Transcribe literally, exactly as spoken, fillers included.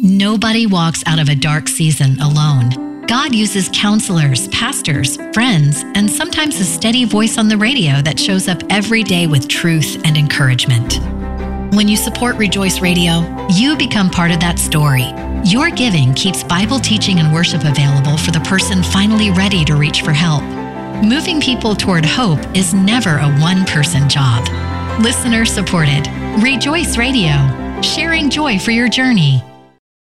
Nobody walks out of a dark season alone. God uses counselors, pastors, friends, and sometimes a steady voice on the radio that shows up every day with truth and encouragement. When you support Rejoice Radio, you become part of that story. Your giving keeps Bible teaching and worship available for the person finally ready to reach for help. Moving people toward hope is never a one-person job. Listener supported. Rejoice Radio, sharing joy for your journey.